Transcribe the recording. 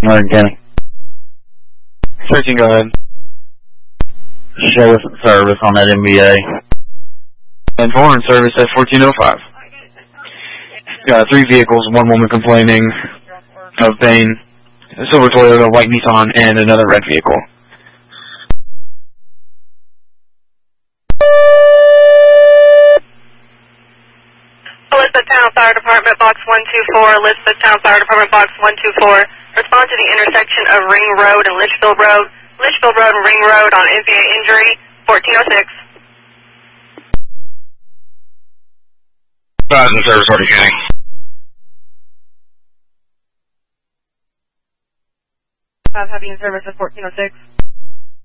Morgan County. Searching, go ahead. Show us service on that MBA. And foreign service at 1405. Got 3 vehicles, 1 woman complaining of pain, a silver Toyota, white Nissan, and another red vehicle. Elizabeth Town Fire Department, Box 124. Elizabeth Town Fire Department, Box 124. Respond to the intersection of Ring Road and Litchfield Road. Litchfield Road and Ring Road on MVA injury, 1406. In service, Morgan County. Heavy in service at 1406.